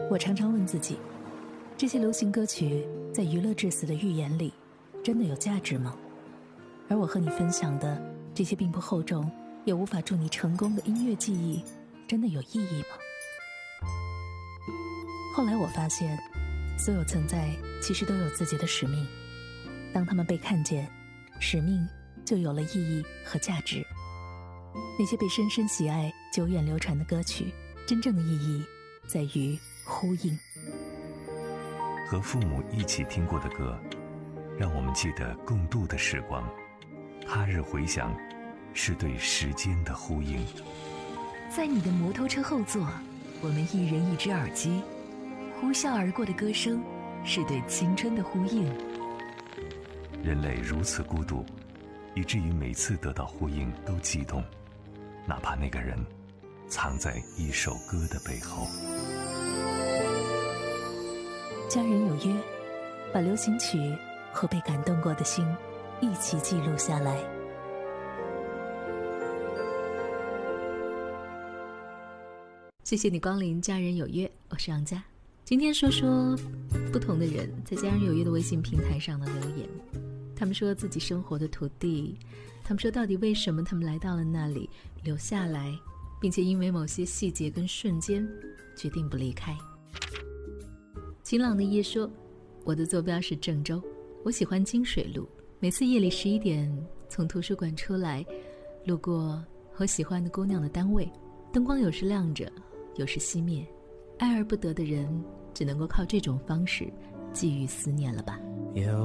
我常常问自己，这些流行歌曲在娱乐至死的预言里真的有价值吗？而我和你分享的这些并不厚重也无法助你成功的音乐记忆真的有意义吗？后来我发现，所有存在其实都有自己的使命，当他们被看见，使命就有了意义和价值。那些被深深喜爱久远流传的歌曲，真正的意义在于呼应。 和父母一起听过的歌，让我们记得共度的时光，他日回响，是对时间的呼应。 在你的摩托车后座，我们一人一只耳机，呼啸而过的歌声，是对青春的呼应。 人类如此孤独，以至于每次得到呼应都激动，哪怕那个人藏在一首歌的背后。 家人有约，把流行曲和被感动过的心一起记录下来。谢谢你光临家人有约，我是杨佳。今天说说不同的人在家人有约的微信平台上的留言。他们说自己生活的土地，他们说到底为什么他们来到了那里，留下来，并且因为某些细节跟瞬间决定不离开。晴朗的夜说，我的坐标是郑州，我喜欢金水路，每次夜里11点从图书馆出来，路过我喜欢的姑娘的单位，灯光有时亮着，有时熄灭，爱而不得的人只能够靠这种方式寄予思念了吧。